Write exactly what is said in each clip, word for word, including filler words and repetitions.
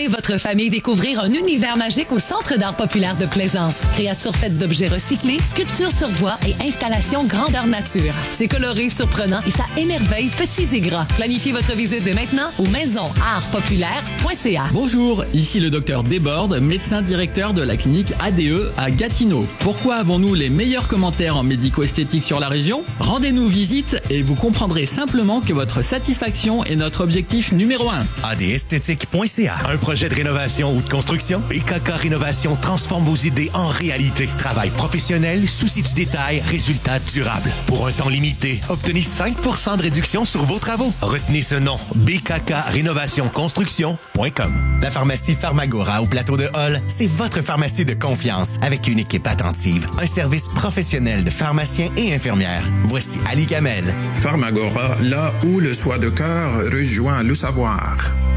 Emmenez votre famille découvrir un univers magique au Centre d'art populaire de Plaisance. Créatures faites d'objets recyclés, sculptures sur bois et installations grandeur nature. C'est coloré, surprenant et ça émerveille petits et grands. Planifiez votre visite dès maintenant au maison art populaire point c a. Bonjour, ici le docteur Desbordes, médecin directeur de la clinique A D E à Gatineau. Pourquoi avons-nous les meilleurs commentaires en médico-esthétique sur la région? Rendez-nous visite et vous comprendrez simplement que votre satisfaction est notre objectif numéro un. a d esthétique point c a. Un projet de rénovation ou de construction? B K K Rénovation transforme vos idées en réalité. Travail professionnel, souci du détail, résultat durable. Pour un temps limité, obtenez cinq pour cent de réduction sur vos travaux. Retenez ce nom, b k k rénovation construction point com. La pharmacie Pharmagora au plateau de Hall, c'est votre pharmacie de confiance avec une équipe attentive, un service professionnel de pharmaciens et infirmières. Voici Ali Kamel. Pharmagora, là où le soin de cœur rejoint le savoir.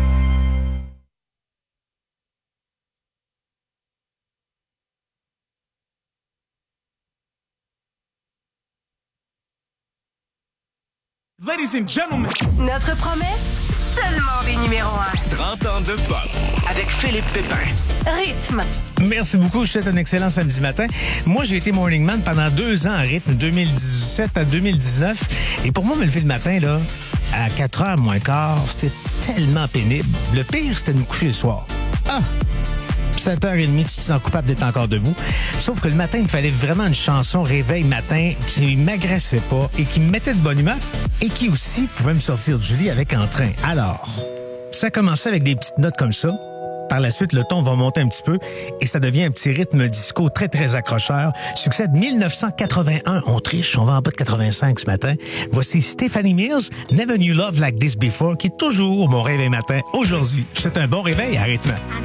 Ladies and gentlemen. Notre promesse, seulement des numéros un. trente ans de pop. Avec Philippe Pépin. Rythme. Merci beaucoup. Je vous souhaite un excellent samedi matin. Moi, j'ai été morning man pendant deux ans à rythme, deux mille dix-sept à deux mille dix-neuf. Et pour moi, me lever le matin, là, à quatre heures moins quart, c'était tellement pénible. Le pire, c'était de me coucher le soir. Ah! sept heures trente, tu te sens coupable d'être encore debout. Sauf que le matin, il me fallait vraiment une chanson réveil matin qui m'agressait pas et qui me mettait de bonne humeur et qui aussi pouvait me sortir du lit avec entrain. Alors, ça commençait avec des petites notes comme ça. Par la suite, le ton va monter un petit peu et ça devient un petit rythme disco très, très accrocheur. Succès de dix-neuf cent quatre-vingt-un. On triche, on va en bas de quatre-vingt-cinq ce matin. Voici Stephanie Mills, Never Knew Love Like This Before, qui est toujours mon réveil matin aujourd'hui. C'est un bon réveil à rythme.